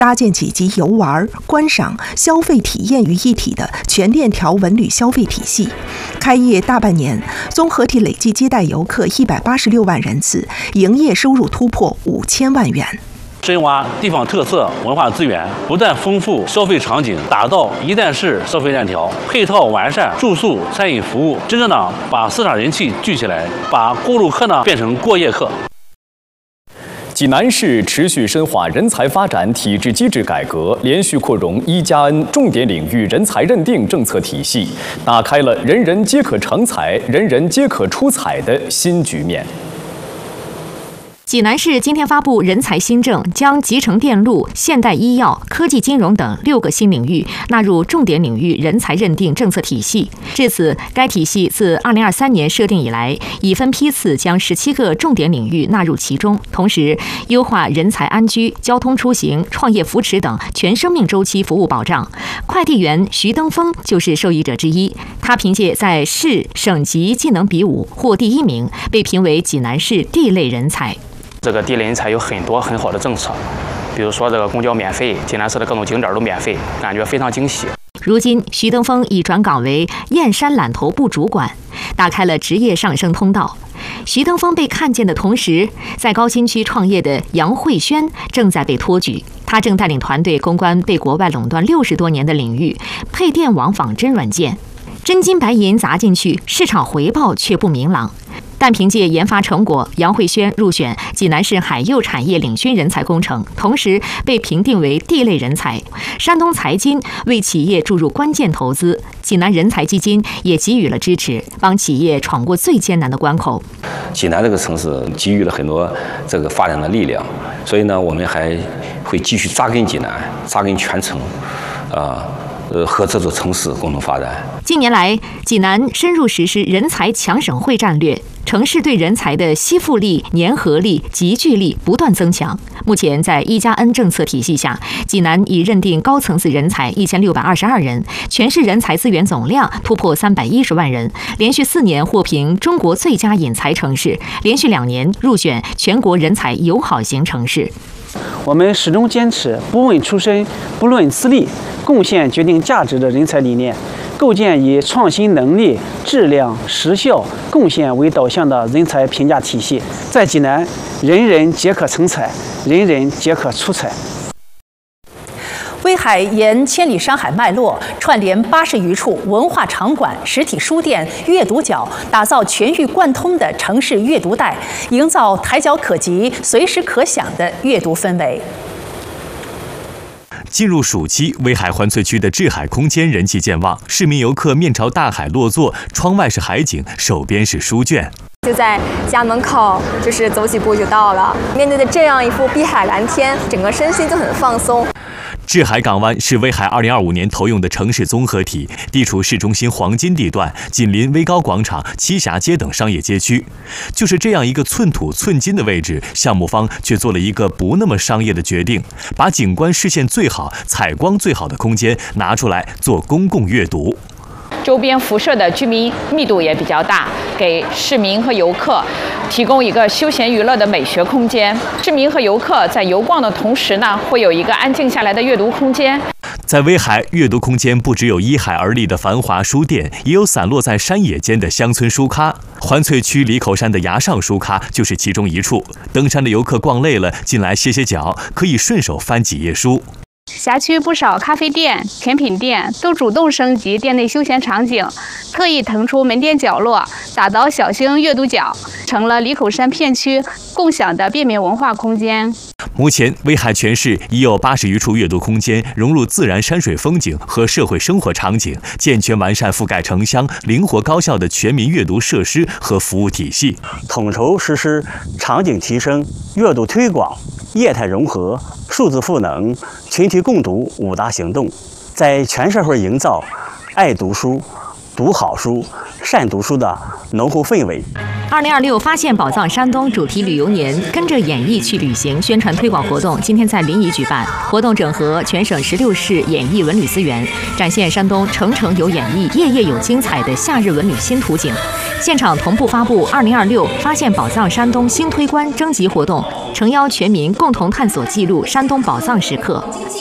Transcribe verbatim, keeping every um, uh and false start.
搭建起集游玩、观赏、消费体验于一体的全链条文旅消费体系。开业大半年，综合体累计接待游客一百八十六万人次，营业收入突破五千万元。 深挖地方特色文化资源，不断丰富消费场景，打造一站式消费链条，配套完善住宿、餐饮服务，真正的把市场人气聚起来，把过路客呢变成过夜客。 济南市持续深化人才发展体制机制改革，连续扩容一加 N 重点领域人才认定政策体系，打开了人人皆可成才、人人皆可出彩的新局面。 济南市今天发布人才新政，将集成电路、现代医药、科技金融等六个新领域纳入重点领域人才认定政策体系。至此，该体系自二零二三年设定以来，已分批次将十七个重点领域纳入其中，同时优化人才安居、交通出行、创业扶持等全生命周期服务保障。快递员徐登峰就是受益者之一，他凭借在市、省级技能比武获第一名，被评为济南市 D 类人才。 这个地类人才有很多很好的政策，比如说这个公交免费，济南市的各种景点都免费，感觉非常惊喜。 如今，徐登峰已转岗为燕山揽头部主管，打开了职业上升通道。徐登峰被看见的同时，在高新区创业的杨慧轩正在被托举，他正带领团队攻关被国外垄断六十多年的领域——配电网仿真软件。真金白银砸进去，市场回报却不明朗。但凭借研发成果，杨慧轩入选济南市海柚产业领军人才工程，同时被评定为 D 类人才。山东财金为企业注入关键投资，济南人才基金也给予了支持，帮企业闯过最艰难的关口。 济南这个城市给予了很多这个发展的力量，所以呢，我们还会继续扎根济南，扎根全城，啊。呃，和这座城市共同发展。 近年来，济南深入实施人才强省会战略，城市对人才的吸附力、粘合力、集聚力不断增强。目前，在一加 N 政策体系下，济南已认定高层次人才一千六百二十二人，全市人才资源总量突破三百一十万人，连续四年获评中国最佳引才城市，连续两年入选全国人才友好型城市。 我们始终坚持不问出身、不论资历，贡献决定价值的人才理念，构建以创新能力、质量、实效、贡献为导向的人才评价体系。在济南，人人皆可成才，人人皆可出彩。 威海沿千里山海脉络，串联八十余处文化场馆、实体书店、阅读角，打造全域贯通的城市阅读带，营造抬脚可及、随时可享的阅读氛围。 进入暑期，威海环翠区的智海空间人气健旺，市民游客面朝大海落座，窗外是海景，手边是书卷。 就在家门口，就是走几步就到了。面对着这样一幅碧海蓝天，整个身心就很放松。 智海港湾是威海二零二五年投用的城市综合体，地处市中心黄金地段，紧邻威高广场、栖霞街等商业街区。就是这样一个寸土寸金的位置，项目方却做了一个不那么商业的决定，把景观视线最好、采光最好的空间拿出来做公共阅读。 周边辐射的居民密度也比较大，给市民和游客提供一个休闲娱乐的美学空间。市民和游客在游逛的同时呢，会有一个安静下来的阅读空间。 在威海，阅读空间不只有依海而立的繁华书店，也有散落在山野间的乡村书咖。环翠区梨口山的崖上书咖就是其中一处。登山的游客逛累了，进来歇歇脚，可以顺手翻几页书。 辖区不少咖啡店、甜品店都主动升级店内休闲场景，特意腾出门店角落，打造小型阅读角，成了梨口山片区共享的便民文化空间。 目前，威海全市已有八十余处阅读空间融入自然山水风景和社会生活场景，健全完善覆盖城乡、灵活高效的全民阅读设施和服务体系， 统筹实施场景提升、阅读推广、业态融合、数字赋能、群体共读五大行动，在全社会营造爱读书、 读好书、善读书的浓厚氛围。 二零二六发现宝藏山东主题旅游年，跟着演艺去旅行宣传推广活动今天在临沂举办。活动整合全省十六市演艺文旅资源，展现山东城城有演艺、夜夜有精彩的夏日文旅新图景。现场同步发布二零二六发现宝藏山东新推关征集活动，诚邀全民共同探索记录山东宝藏时刻。